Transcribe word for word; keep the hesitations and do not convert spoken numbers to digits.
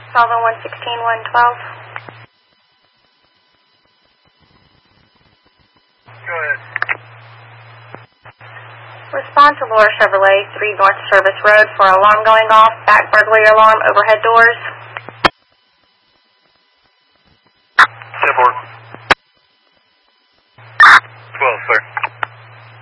Sullivan one sixteen one twelve. Go ahead. Respond to Laura Chevrolet, three North Service Road for alarm going off, back burglary alarm, overhead doors. ten four.